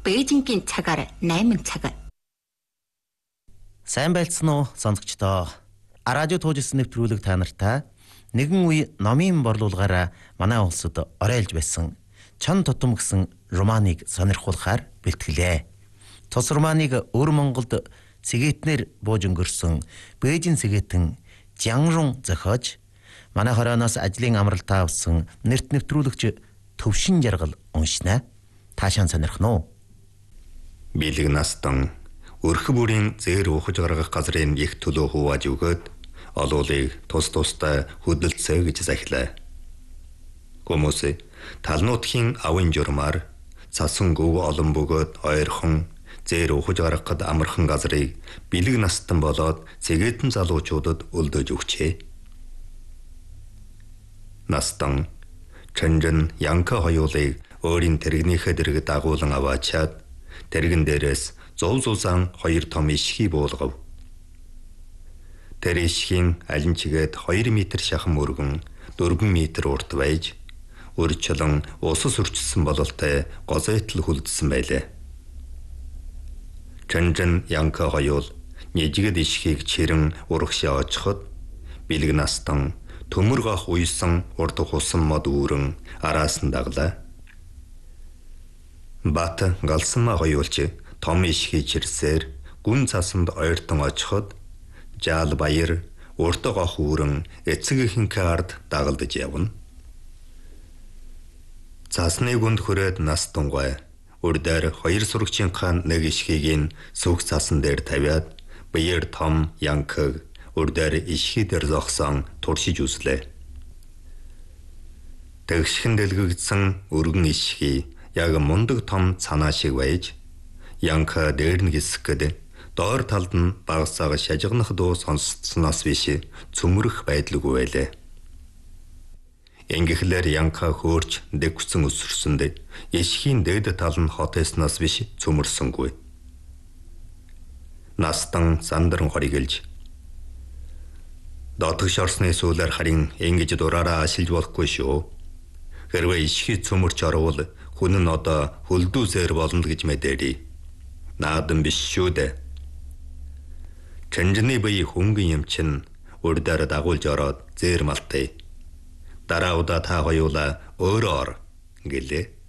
Бээжингийн цагаар 8 цаг. Сайн байлцсан уу сонсогчдоо. Радио туужсэн нэвтрүүлэг та нартай нэгэн үе номын борлуулгаараа манай улсад оройлж байсан чон тутам гэсэн романыг сонирхуулахаар бэлтгэлээ. Тус романыг өвөр Монголд цэгэтнэр бууж өнгөрсөн Бээжин цэгэтэн Жангрун зохиож манай хорооноос ажлын амралтаа авсан нэрт нэвтрүүлэгч Төвшин Жаргал уншнаа. Таашаан сонирхно уу? Бэлэг настан өрх бүрийн зээр ухаж гаргах газрын их төлөө хувааж өгөөд олуулыг тус тустай хөдөлцөө гэж захилаа. Хүмүүс талнуудхийн авын журмаар цасан гөв олон бөгөөд ойрхон зээр ухаж гаргахад амархан газрыг бэлэг настан болоод цэгэтэн залуучуудад өлдөж өгчээ. Настан Чанжин Янка хоёулыг өөрийн тэрэгнийхээ дэргэд дагуулan аваачаад тэрэгэн дээрээс зуузуузан 2 том ишхий буулгав. Тэр ишхийн алин чигээд 2 метр шахан өргөн 4 метр урт байж өрчлөн усас өрчсөн бололтой гозойтл хүлдсэн байлээ. Чанжин Янка хоёул нэжгэд ишхийг чирэн урагшаа очиход бэлэг настан төмөр гах уйсан урд хусан мод үүрэн араас нь даглаа. Бат галсанмаа хоёулч том ишхий чирсээр гүн цасанд ойртон очиход жаал баяр урд гах үүрэн эцэгийнхээ ард дагалдаж явна. Цасны гүнд хүрээд нас тунгай урдаар 2 сурагчийнхаа нэг ишхийг сүх цасан дээр тавиад баяр том Янкаг урдаар ишхий дээр зогсон туршиж үзлээ. Тэгшхэн дэлгэгдсэн өргөн ишхий яг мундаг том цанаа шиг байж Янка дээр нь гисгэд доор талд нь багсаага шажигнах дуу сонсцсноос биш цөмрөх байдалгүй байлаа. Ингэхлээр Янка хөөрч дэгвцэн өсөрсөнд ишхийн дээд тал нь хотосноос биш цөмөрсөнгүй. Настан сандран хоригэлж дотогш орсны сүүлээр харин ингэж дураараа ашиглаж болохгүй шүү. Хэрвээ ишхий цөмөрч орвол хүн нь одоо хөлдүүсээр болно гэж мэдэрий. Наадан биш шүү дээ. Чанжны бие хөнгөн юм чин урдаар дагуулж ороод зээр малтay. Дараа удаа та хоёулаа өөрөө ор гэлээ.